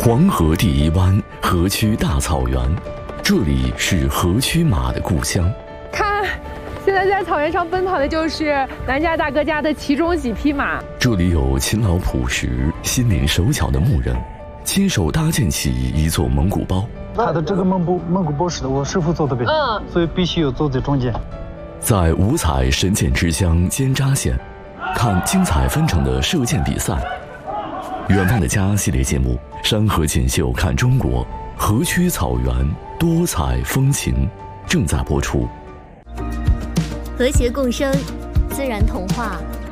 黄河第一湾，河曲大草原，这里是河曲马的故乡。 看，现在在草原上奔跑的就是南家大哥家的其中几匹马。 这里有勤劳朴实、心灵手巧的牧人，亲手搭建起一座蒙古包。 他的这个蒙古包是我师傅做的呗，所以必须有坐在中间。 在五彩神箭之乡尖扎县，看精彩纷呈的射箭比赛。远方的家系列节目《山河锦绣看中国》，河曲草原多彩风情正在播出。 和谐共生，自然童话